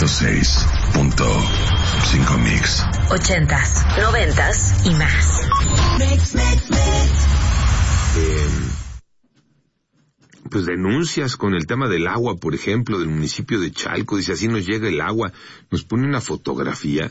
106.5 Mix. 80s, 90s y más. Pues denuncias con el tema del agua, por ejemplo, del municipio de Chalco. Dice, así nos llega el agua. Nos pone una fotografía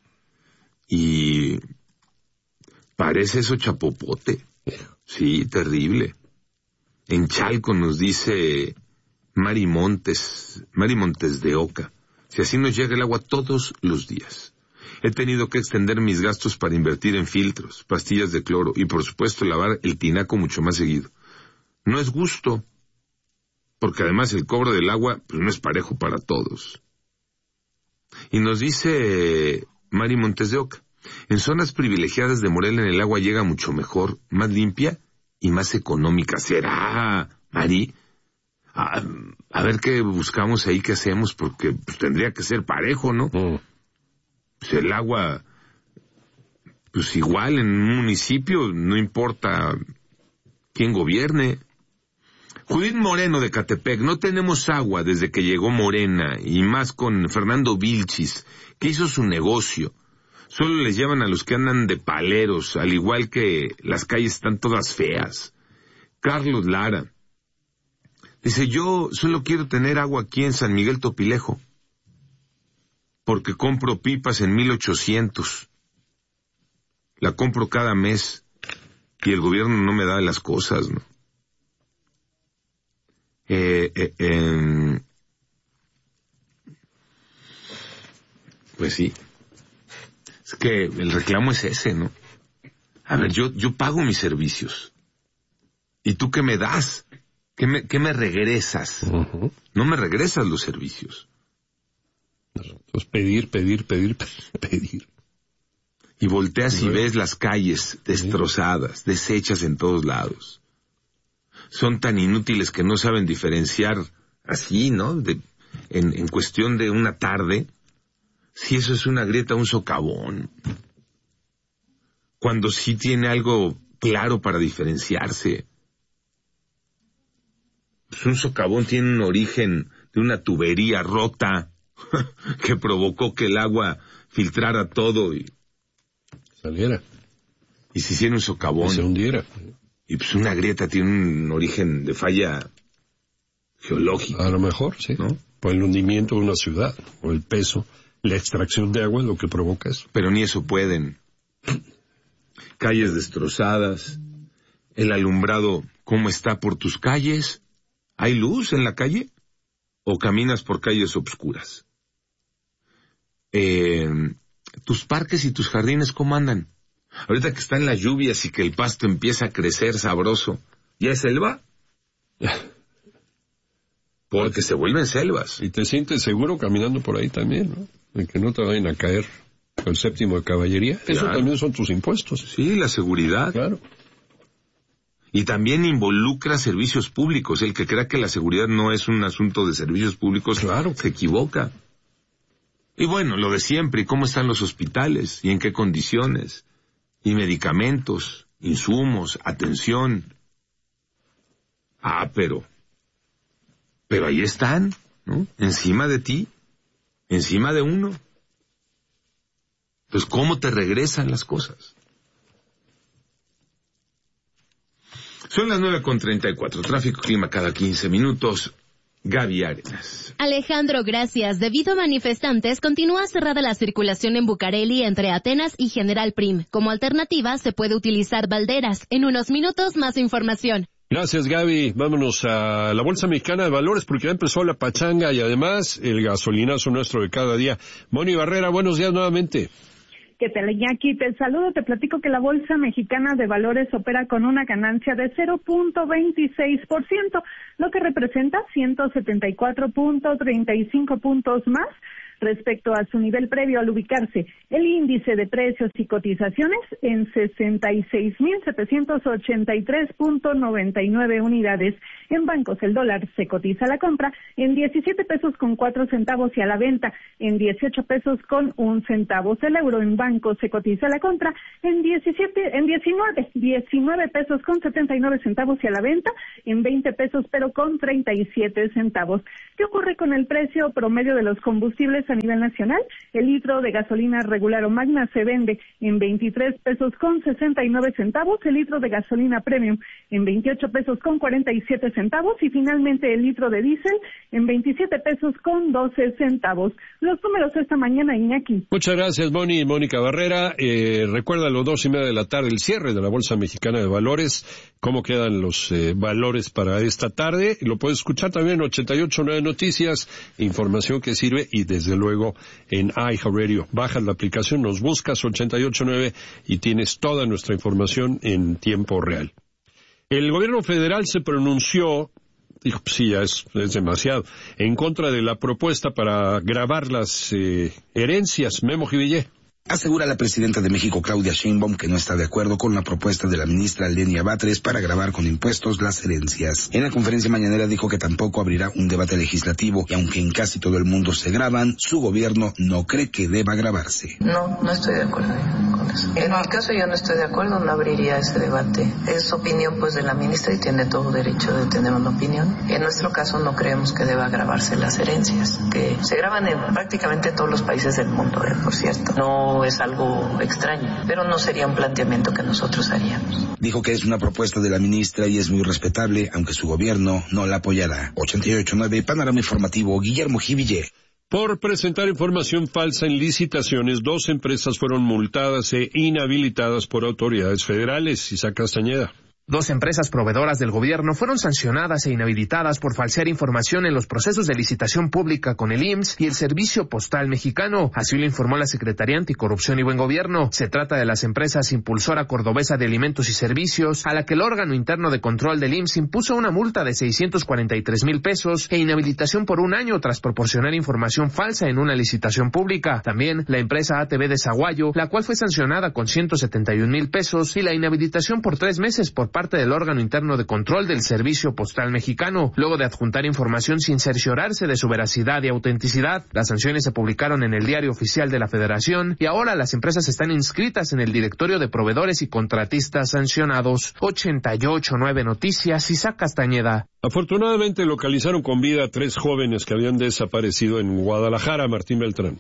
y parece eso chapopote. Sí, terrible. En Chalco nos dice Mari Montes de Oca. Si así nos llega el agua todos los días. He tenido que extender mis gastos para invertir en filtros, pastillas de cloro y por supuesto lavar el tinaco mucho más seguido. No es gusto, porque además el cobro del agua pues no es parejo para todos. Y nos dice Mari Montes de Oca, en zonas privilegiadas de Morelia el agua llega mucho mejor, más limpia y más económica. ¿Será, Mari? A ver qué buscamos ahí, qué hacemos, porque pues, tendría que ser parejo, ¿no? Pues el agua, pues igual en un municipio, no importa quién gobierne. Judith Moreno de Catepec, no tenemos agua desde que llegó Morena, y más con Fernando Vilchis, que hizo su negocio. Solo les llevan a los que andan de paleros, al igual que las calles están todas feas. Carlos Lara dice, yo solo quiero tener agua aquí en San Miguel Topilejo, porque compro pipas en 1800. La compro cada mes, y el gobierno no me da las cosas, ¿no? Pues sí. Es que el reclamo es ese, ¿no? A ver, yo pago mis servicios. ¿Y tú qué me das? ¿Qué me regresas? Uh-huh. No me regresas los servicios. Entonces pedir. Y volteas y ves las calles destrozadas, deshechas en todos lados. Son tan inútiles que no saben diferenciar así, ¿no? En cuestión de una tarde, si eso es una grieta, un socavón. Cuando sí tiene algo claro para diferenciarse. Pues un socavón tiene un origen de una tubería rota que provocó que el agua filtrara todo y saliera. Y se hiciera un socavón. Y se hundiera. Y pues una grieta tiene un origen de falla geológica. A lo mejor, sí. ¿No? Por el hundimiento de una ciudad, o el peso, la extracción de agua es lo que provoca eso. Pero ni eso pueden. Calles destrozadas, el alumbrado, ¿cómo está por tus calles? ¿Hay luz en la calle? ¿O caminas por calles obscuras? ¿Tus parques y tus jardines cómo andan? Ahorita que están las lluvias y que el pasto empieza a crecer sabroso, ¿ya es selva? Porque se vuelven selvas. Y te sientes seguro caminando por ahí también, ¿no? De que no te vayan a caer el séptimo de caballería. Claro. Eso también son tus impuestos. Sí, la seguridad. Claro. Y también involucra servicios públicos. El que crea que la seguridad no es un asunto de servicios públicos, claro, se equivoca. Y bueno, lo de siempre, ¿y cómo están los hospitales? ¿Y en qué condiciones? Y medicamentos, insumos, atención. Pero ahí están, ¿no? Encima de ti, encima de uno. Entonces, ¿cómo te regresan las cosas? Son las 9:34, tráfico, clima cada 15 minutos. Gaby Arenas. Alejandro, gracias. Debido a manifestantes, continúa cerrada la circulación en Bucareli entre Atenas y General Prim. Como alternativa, se puede utilizar Valderas. En unos minutos, más información. Gracias, Gaby. Vámonos a la Bolsa Mexicana de Valores porque ya empezó la pachanga y además el gasolinazo nuestro de cada día. Moni Barrera, buenos días nuevamente. ¿Qué tal, Iñaki? Te saludo, te platico que la Bolsa Mexicana de Valores opera con una ganancia de 0.26%, lo que representa 174.35 puntos más respecto a su nivel previo al ubicarse el índice de precios y cotizaciones en 66,783.99 unidades. En bancos el dólar se cotiza a la compra en 17 pesos con 4 centavos y a la venta en 18 pesos con 1 centavo. El euro en bancos se cotiza a la compra en 19 pesos con 79 centavos y a la venta en 20 pesos pero con 37 centavos. ¿Qué ocurre con el precio promedio de los combustibles? a nivel nacional. El litro de gasolina regular o magna se vende en 23 pesos con 69 centavos, el litro de gasolina premium en 28 pesos con 47 centavos y finalmente el litro de diésel en 27 pesos con 12 centavos. Los números esta mañana, Iñaki. Muchas gracias, Mónica Barrera. Recuerda a las 2:30 de la tarde el cierre de la Bolsa Mexicana de Valores. ¿Cómo quedan los valores para esta tarde? Lo puedes escuchar también en 88.9 Noticias, información que sirve, y desde luego en iHeartRadio. Bajas la aplicación, nos buscas 88.9 y tienes toda nuestra información en tiempo real. El gobierno federal se pronunció, dijo, sí, ya es demasiado, en contra de la propuesta para gravar las herencias. Memo Jivillé. Asegura la presidenta de México, Claudia Sheinbaum, que no está de acuerdo con la propuesta de la ministra Lenia Batres para gravar con impuestos las herencias. En la conferencia mañanera dijo que tampoco abrirá un debate legislativo y aunque en casi todo el mundo se graban, su gobierno no cree que deba gravarse. No estoy de acuerdo con eso. En mi caso yo no estoy de acuerdo, no abriría ese debate. Es opinión pues de la ministra y tiene todo derecho de tener una opinión. En nuestro caso no creemos que deba gravarse las herencias, que se graban en prácticamente todos los países del mundo, por cierto. No es algo extraño, pero no sería un planteamiento que nosotros haríamos. Dijo que es una propuesta de la ministra y es muy respetable, aunque su gobierno no la apoyará. 88.9 Panorama Informativo, Guillermo Jivillé. Por presentar información falsa en licitaciones, 2 empresas fueron multadas e inhabilitadas por autoridades federales. Isaac Castañeda. 2 empresas proveedoras del gobierno fueron sancionadas e inhabilitadas por falsear información en los procesos de licitación pública con el IMSS y el Servicio Postal Mexicano. Así lo informó la Secretaría Anticorrupción y Buen Gobierno. Se trata de las empresas Impulsora Cordobesa de Alimentos y Servicios, a la que el órgano interno de control del IMSS impuso una multa de 643,000 pesos e inhabilitación por 1 año tras proporcionar información falsa en una licitación pública. También la empresa ATV de Zaguayo, la cual fue sancionada con 171,000 pesos y la inhabilitación por 3 meses por parte del órgano interno de control del Servicio Postal Mexicano, luego de adjuntar información sin cerciorarse de su veracidad y autenticidad. Las sanciones se publicaron en el Diario Oficial de la Federación y ahora las empresas están inscritas en el Directorio de Proveedores y Contratistas Sancionados. 88.9 Noticias, Isaac Castañeda. Afortunadamente localizaron con vida a 3 jóvenes que habían desaparecido en Guadalajara. Martín Beltrán.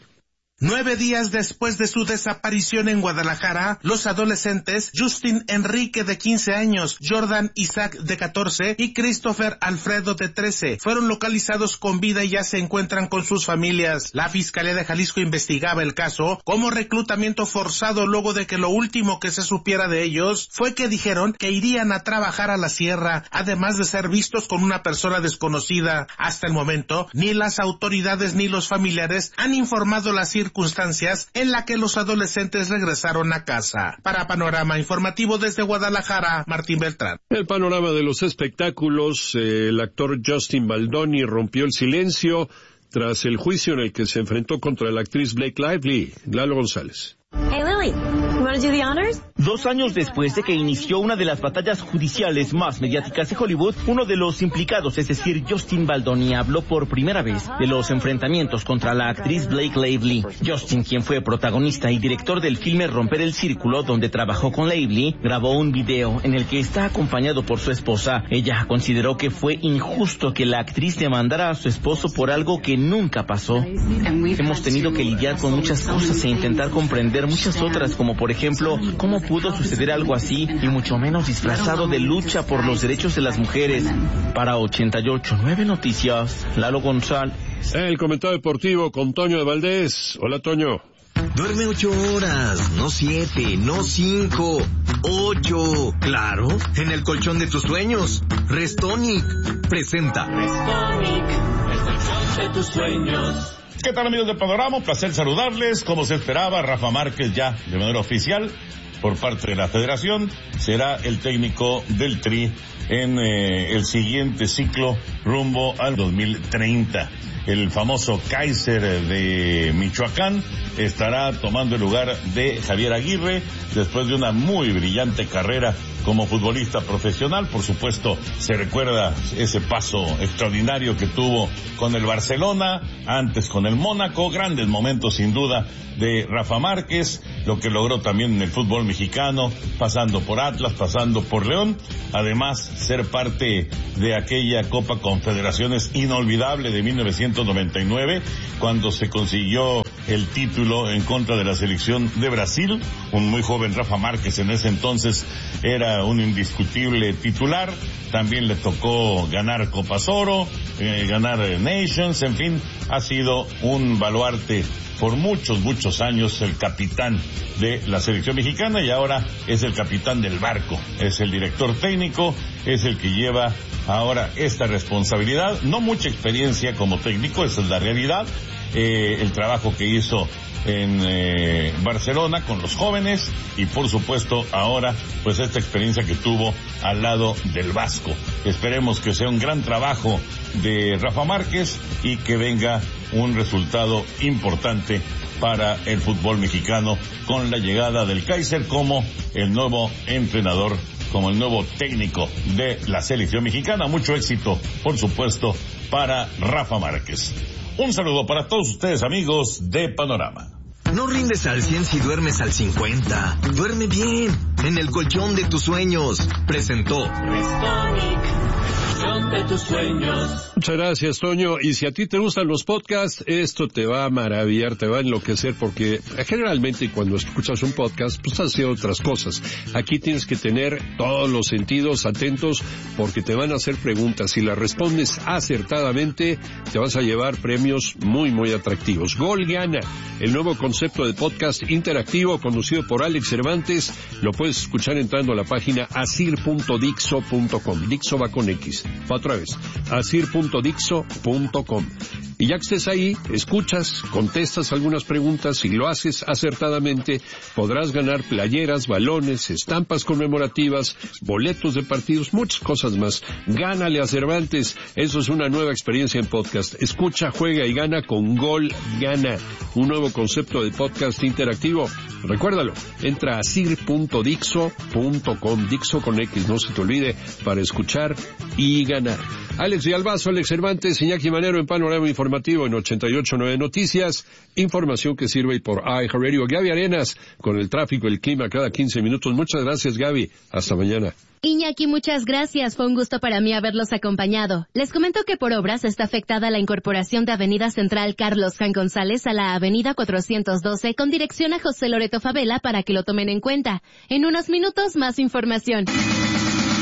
9 días después de su desaparición en Guadalajara, los adolescentes Justin Enrique de 15 años, Jordan Isaac de 14 y Christopher Alfredo de 13 fueron localizados con vida y ya se encuentran con sus familias. La Fiscalía de Jalisco investigaba el caso como reclutamiento forzado luego de que lo último que se supiera de ellos fue que dijeron que irían a trabajar a la sierra, además de ser vistos con una persona desconocida. Hasta el momento, ni las autoridades ni los familiares han informado las circunstancias en la que los adolescentes regresaron a casa. Para Panorama Informativo desde Guadalajara, Martín Beltrán. El panorama de los espectáculos, el actor Justin Baldoni rompió el silencio tras el juicio en el que se enfrentó contra la actriz Blake Lively. Lalo González. Hey Lily, you want to do the honors? 2 años después de que inició una de las batallas judiciales más mediáticas de Hollywood, uno de los implicados, es decir, Justin Baldoni, habló por primera vez de los enfrentamientos contra la actriz Blake Lively. Justin, quien fue protagonista y director del filme Romper el Círculo, donde trabajó con Lively, grabó un video en el que está acompañado por su esposa. Ella consideró que fue injusto que la actriz demandara a su esposo por algo que nunca pasó. Hemos tenido que lidiar con muchas cosas e intentar comprender muchas otras, como por ejemplo, cómo pudo suceder algo así, y mucho menos disfrazado de lucha por los derechos de las mujeres. Para 88.9 Noticias, Lalo González. El comentario deportivo con Toño de Valdés. Hola, Toño. Duerme 8 horas, no 7, no 5, 8. Claro, en el colchón de tus sueños. Restonic presenta Restonic, el colchón de tus sueños. ¿Qué tal, amigos de Panorama? Un placer saludarles. Como se esperaba, Rafa Márquez ya de manera oficial por parte de la Federación será el técnico del Tri en el siguiente ciclo rumbo al 2030. El famoso Kaiser de Michoacán estará tomando el lugar de Javier Aguirre después de una muy brillante carrera como futbolista profesional. Por supuesto, se recuerda ese paso extraordinario que tuvo con el Barcelona, antes con el Mónaco, grandes momentos sin duda de Rafa Márquez, lo que logró también en el fútbol mexicano, pasando por Atlas, pasando por León, además ser parte de aquella Copa Confederaciones inolvidable de 1990 1999, cuando se consiguió el título en contra de la selección de Brasil. Un muy joven Rafa Márquez en ese entonces era un indiscutible titular. También le tocó ganar Copas Oro, ganar Nations, en fin, ha sido un baluarte por muchos años, el capitán de la selección mexicana, y ahora es el capitán del barco, es el director técnico, es el que lleva ahora esta responsabilidad. No mucha experiencia como técnico, esa es la realidad. El trabajo que hizo en Barcelona con los jóvenes, y por supuesto ahora pues esta experiencia que tuvo al lado del Vasco. Esperemos que sea un gran trabajo de Rafa Márquez y que venga un resultado importante para el fútbol mexicano con la llegada del Kaiser como el nuevo entrenador, como el nuevo técnico de la selección mexicana. Mucho éxito, por supuesto, para Rafa Márquez. Un saludo para todos ustedes, amigos de Panorama. No rindes al 100 si duermes al 50. Duerme bien, en el colchón de tus sueños. Presentó Restonic, colchón de tus sueños. Muchas gracias, Toño. Y si a ti te gustan los podcasts, esto te va a maravillar, te va a enloquecer, porque generalmente cuando escuchas un podcast, pues estás haciendo otras cosas. Aquí tienes que tener todos los sentidos atentos, porque te van a hacer preguntas. Si las respondes acertadamente, te vas a llevar premios muy atractivos. Gol Gana, el nuevo concepto de podcast interactivo conducido por Alex Cervantes, lo puedes escuchar entrando a la página asir.dixo.com. Dixo va con X. Otra vez, asir.dixo.com. Y ya que estés ahí, escuchas, contestas algunas preguntas. Si lo haces acertadamente, podrás ganar playeras, balones, estampas conmemorativas, boletos de partidos, muchas cosas más. Gánale a Cervantes. Eso es una nueva experiencia en podcast. Escucha, juega y gana con Gol Gana, un nuevo concepto de podcast interactivo. Recuérdalo, entra a sir.dixo.com, Dixo con X, no se te olvide, para escuchar y ganar. Alex Villalbazo, Alex Cervantes, Iñaki Manero en Panorama Informativo en 88.9 Noticias, información que sirve por iHeartRadio. Gaby Arenas con el tráfico, el clima cada 15 minutos. Muchas gracias, Gaby. Hasta mañana. Iñaki, muchas gracias. Fue un gusto para mí haberlos acompañado. Les comento que por obras está afectada la incorporación de Avenida Central Carlos Jan González a la Avenida 412 con dirección a José Loreto Favela para que lo tomen en cuenta. En unos minutos más información.